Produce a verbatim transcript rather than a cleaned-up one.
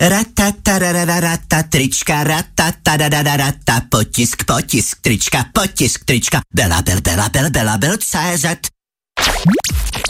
Ratatarararata, trička, ratatarararata, potisk, potisk, trička, potisk, trička, Bela, bel, bela, bel, bela, bel, C Z.